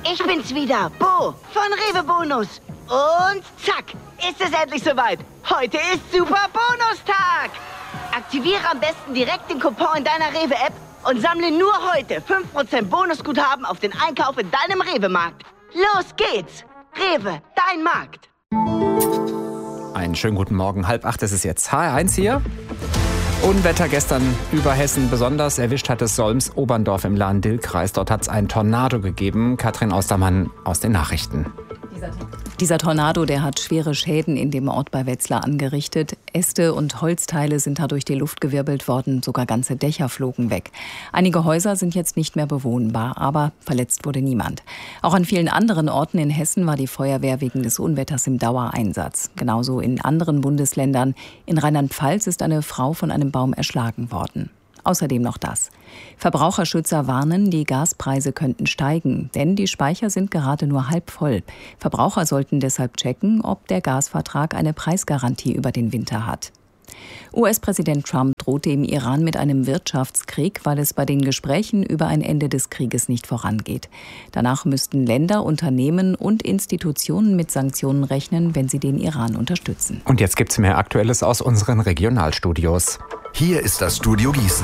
Ich bin's wieder, Bo von Rewe Bonus. Und zack, ist es endlich soweit. Heute ist Super Bonustag. Aktiviere am besten direkt den Coupon in deiner Rewe-App und sammle nur heute 5% Bonusguthaben auf den Einkauf in deinem Rewe-Markt. Los geht's. Rewe, dein Markt. Einen schönen guten Morgen. 7:30 ist es jetzt. HR1 hier. Unwetter gestern über Hessen. Besonders erwischt hat es Solms Oberndorf im Lahn-Dill-Kreis. Dort hat es einen Tornado gegeben. Katrin Ostermann aus den Nachrichten. Dieser Tornado, der hat schwere Schäden in dem Ort bei Wetzlar angerichtet. Äste und Holzteile sind da durch die Luft gewirbelt worden. Sogar ganze Dächer flogen weg. Einige Häuser sind jetzt nicht mehr bewohnbar, aber verletzt wurde niemand. Auch an vielen anderen Orten in Hessen war die Feuerwehr wegen des Unwetters im Dauereinsatz. Genauso in anderen Bundesländern. In Rheinland-Pfalz ist eine Frau von einem Baum erschlagen worden. Außerdem noch das. Verbraucherschützer warnen, die Gaspreise könnten steigen, denn die Speicher sind gerade nur halb voll. Verbraucher sollten deshalb checken, ob der Gasvertrag eine Preisgarantie über den Winter hat. US-Präsident Trump droht dem Iran mit einem Wirtschaftskrieg, weil es bei den Gesprächen über ein Ende des Krieges nicht vorangeht. Danach müssten Länder, Unternehmen und Institutionen mit Sanktionen rechnen, wenn sie den Iran unterstützen. Und jetzt gibt's mehr Aktuelles aus unseren Regionalstudios. Hier ist das Studio Gießen.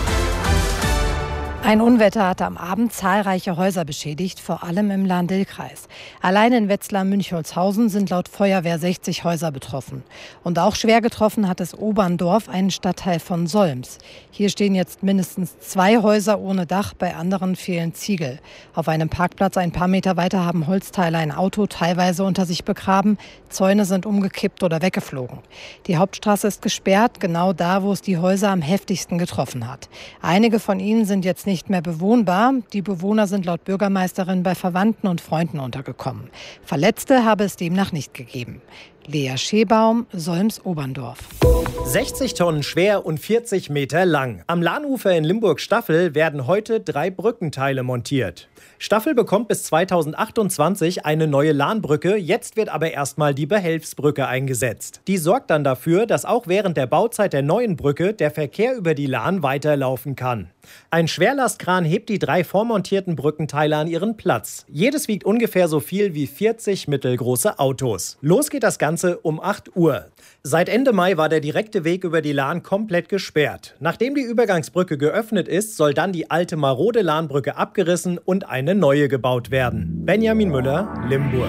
Ein Unwetter hatte am Abend zahlreiche Häuser beschädigt, vor allem im Lahn-Dill-Kreis. Allein in Wetzlar-Münchholzhausen sind laut Feuerwehr 60 Häuser betroffen. Und auch schwer getroffen hat es Oberndorf, einen Stadtteil von Solms. Hier stehen jetzt mindestens 2 Häuser ohne Dach, bei anderen fehlen Ziegel. Auf einem Parkplatz ein paar Meter weiter haben Holzteile ein Auto teilweise unter sich begraben. Zäune sind umgekippt oder weggeflogen. Die Hauptstraße ist gesperrt, genau da, wo es die Häuser am heftigsten getroffen hat. Einige von ihnen sind jetzt nicht mehr bewohnbar. Die Bewohner sind laut Bürgermeisterin bei Verwandten und Freunden untergekommen. Verletzte habe es demnach nicht gegeben. Lea Schebaum, Solms-Oberndorf. 60 Tonnen schwer und 40 Meter lang. Am Lahnufer in Limburg-Staffel werden heute 3 Brückenteile montiert. Staffel bekommt bis 2028 eine neue Lahnbrücke. Jetzt wird aber erstmal die Behelfsbrücke eingesetzt. Die sorgt dann dafür, dass auch während der Bauzeit der neuen Brücke der Verkehr über die Lahn weiterlaufen kann. Ein Schwerlastkran hebt die 3 vormontierten Brückenteile an ihren Platz. Jedes wiegt ungefähr so viel wie 40 mittelgroße Autos. Los geht das Ganze um 8 Uhr. Seit Ende Mai war der direkte Weg über die Lahn komplett gesperrt. Nachdem die Übergangsbrücke geöffnet ist, soll dann die alte marode Lahnbrücke abgerissen und eine neue gebaut werden. Benjamin Müller, Limburg.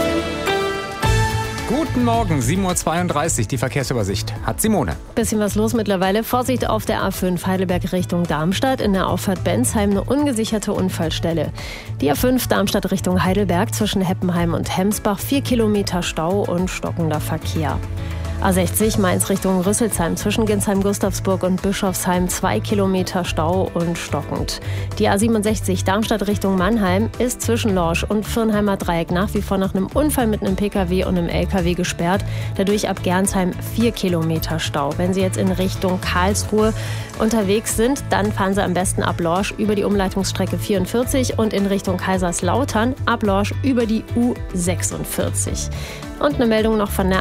Guten Morgen, 7:32 Uhr, die Verkehrsübersicht hat Simone. Bisschen was los mittlerweile. Vorsicht auf der A5 Heidelberg Richtung Darmstadt. In der Auffahrt Bensheim eine ungesicherte Unfallstelle. Die A5 Darmstadt Richtung Heidelberg zwischen Heppenheim und Hemsbach. 4 Kilometer Stau und stockender Verkehr. A60 Mainz Richtung Rüsselsheim zwischen Ginsheim-Gustavsburg und Bischofsheim 2 Kilometer Stau und stockend. Die A67 Darmstadt Richtung Mannheim ist zwischen Lorsch und Firnheimer Dreieck nach wie vor nach einem Unfall mit einem Pkw und einem Lkw gesperrt. Dadurch ab Gernsheim 4 Kilometer Stau. Wenn Sie jetzt in Richtung Karlsruhe unterwegs sind, dann fahren Sie am besten ab Lorsch über die Umleitungsstrecke 44 und in Richtung Kaiserslautern ab Lorsch über die U46. Und eine Meldung noch von der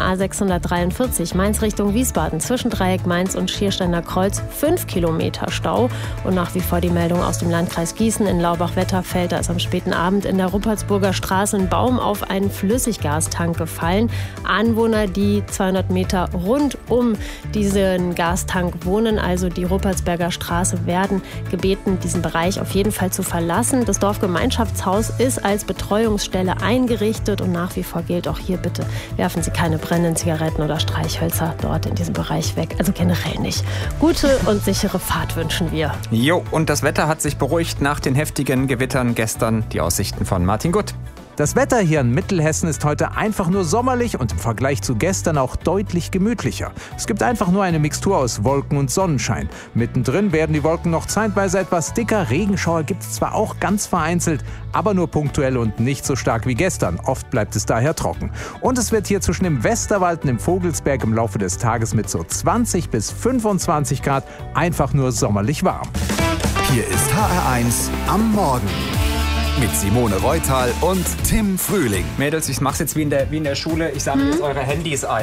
A643 Mainz Richtung Wiesbaden zwischen Dreieck Mainz und Schiersteiner Kreuz 5 Kilometer Stau. Und nach wie vor die Meldung aus dem Landkreis Gießen in Laubach-Wetterfeld. Da ist am späten Abend in der Ruppertsburger Straße ein Baum auf einen Flüssiggastank gefallen. Anwohner, die 200 Meter rund um diesen Gastank wohnen, also die Ruppertsberger Straße, werden gebeten, diesen Bereich auf jeden Fall zu verlassen. Das Dorfgemeinschaftshaus ist als Betreuungsstelle eingerichtet und nach wie vor gilt auch hier bitte: werfen Sie keine brennenden Zigaretten oder Streichhölzer dort in diesem Bereich weg. Also generell nicht. Gute und sichere Fahrt wünschen wir. Jo, und das Wetter hat sich beruhigt nach den heftigen Gewittern gestern. Die Aussichten von Martin Gutt. Das Wetter hier in Mittelhessen ist heute einfach nur sommerlich und im Vergleich zu gestern auch deutlich gemütlicher. Es gibt einfach nur eine Mixtur aus Wolken und Sonnenschein. Mittendrin werden die Wolken noch zeitweise etwas dicker. Regenschauer gibt es zwar auch ganz vereinzelt, aber nur punktuell und nicht so stark wie gestern. Oft bleibt es daher trocken. Und es wird hier zwischen dem Westerwald und dem Vogelsberg im Laufe des Tages mit so 20 bis 25 Grad einfach nur sommerlich warm. Hier ist HR1 am Morgen. Mit Simone Reutal und Tim Frühling. Mädels, ich mach's jetzt wie in der Schule. Ich sammle jetzt eure Handys ein.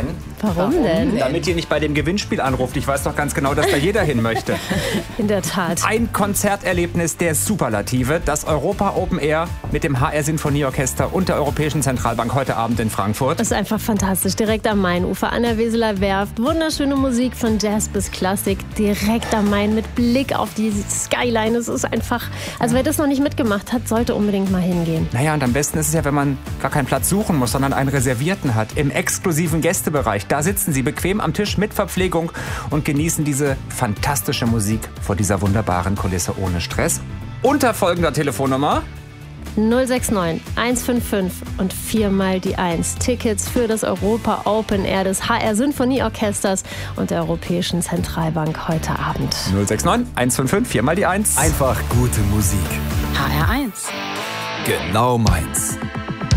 Warum denn? Damit ihr nicht bei dem Gewinnspiel anruft. Ich weiß doch ganz genau, dass da jeder hin möchte. In der Tat. Ein Konzerterlebnis der Superlative. Das Europa Open Air mit dem HR Sinfonieorchester und der Europäischen Zentralbank heute Abend in Frankfurt. Das ist einfach fantastisch. Direkt am Mainufer an der Weseler Werft. Wunderschöne Musik von Jazz bis Klassik. Direkt am Main mit Blick auf die Skyline. Es ist einfach, also wer das noch nicht mitgemacht hat, sollte unbedingt mal hingehen. Naja, und am besten ist es ja, wenn man gar keinen Platz suchen muss, sondern einen reservierten hat. Im exklusiven Gästebereich. Da sitzen Sie bequem am Tisch mit Verpflegung und genießen diese fantastische Musik vor dieser wunderbaren Kulisse ohne Stress. Unter folgender Telefonnummer 069 155 und 4 mal die 1. Tickets für das Europa Open Air des HR Sinfonieorchesters und der Europäischen Zentralbank heute Abend. 069 155 4 mal die 1. Einfach gute Musik. HR1. Genau meins.